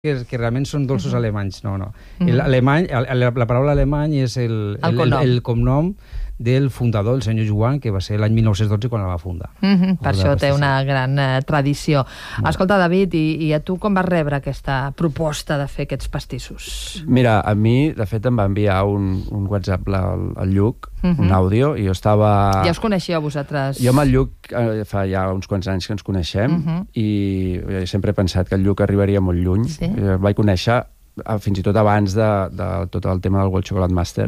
que realment són dolços alemanys, no. L'alemany, la paraula alemany és el cognom del fundador, el senyor Joan, que va ser l'any 1912 quan la va fundar. Per això té una gran tradició. Escolta, David, i a tu com vas rebre aquesta proposta de fer aquests pastissos? Mira, a mi, de fet, em va enviar un WhatsApp al Lluc, un àudio, i jo estava... Ja us coneixeu, vosaltres? Jo amb el Lluc fa ja uns quants anys que ens coneixem, i sempre he pensat que el Lluc arribaria molt lluny. El vaig conèixer fins i tot abans de tot el tema del World Chocolate Master,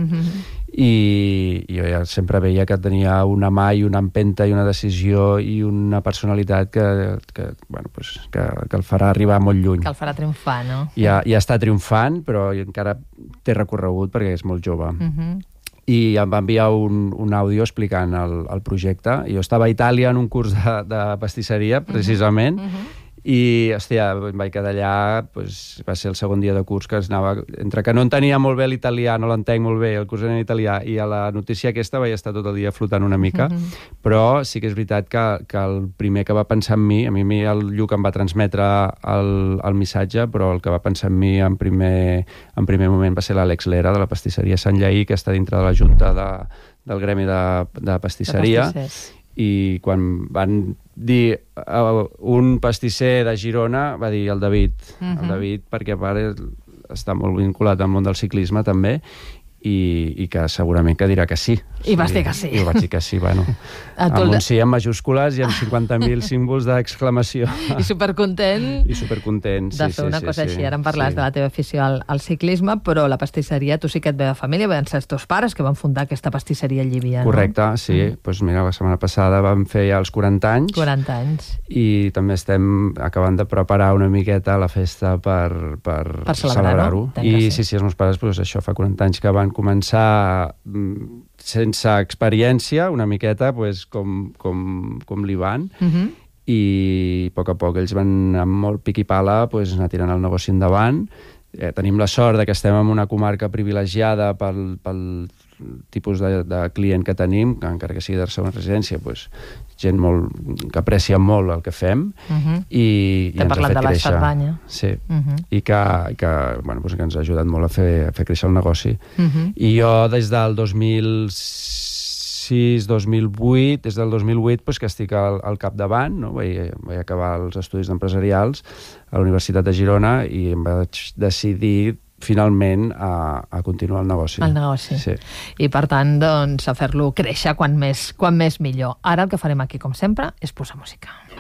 i jo ja sempre veia que tenia una mà i una empenta i una decisió i una personalitat que el farà arribar molt lluny. Que el farà triomfar, no? Ja està triomfant, però encara té recorregut perquè és molt jove. I em va enviar un àudio explicant el projecte. Jo estava a Itàlia en un curs de pastisseria, precisament, i, hòstia, em vaig quedar allà, va ser el segon dia de curs que es anava, entre que no entenia molt bé l'italià, no l'entenc molt bé, el curs era en italià, i a la notícia aquesta vaig estar tot el dia flotant una mica, però sí que és veritat que el primer que va pensar en mi, a mi el Lluc em va transmetre el missatge, però el que va pensar en mi en primer moment va ser l'Àlex Lera, de la pastisseria Sant Lleí, que està dintre de la junta del gremi de pastisseria, i quan van dir un pastisser de Girona, va dir el David, perquè a part està molt vinculat al món del ciclisme també, i que segurament que dirà que sí. I vas dir que sí. I ho vaig dir que sí, bueno. Amb un sí en majúscules i amb 50.000 símbols d'exclamació. I supercontent. I supercontent, sí. De fer una cosa així. Ara em parlaves de la teva afició al ciclisme, però la pastisseria, tu sí que et ve de família, van ser els teus pares que van fundar aquesta pastisseria Llívia, no? Correcte, sí. Doncs mira, la setmana passada vam fer ja els 40 anys. 40 anys. I també estem acabant de preparar una miqueta la festa per celebrar-ho. I sí, els meus pares, això, fa 40 anys que van començar sense experiència, una miqueta com li van, i a poc ells van amb molt pic i pala anar tirant el negoci endavant. Tenim la sort que estem en una comarca privilegiada pel tipus de client que tenim, que encara que sigui de segona residència, gent que aprecia molt el que fem, i ens ha fet créixer. T'he parlat de la Cerdanya. Sí, i que ens ha ajudat molt a fer créixer el negoci. I jo des del 2006-2008, des del 2008 que estic al capdavant, vaig acabar els estudis empresarials a la Universitat de Girona i em vaig decidir finalment a continuar el negoci. El negoci. Sí. I per tant, doncs, a fer-lo créixer quan més millor. Ara el que farem aquí, com sempre, és posar música.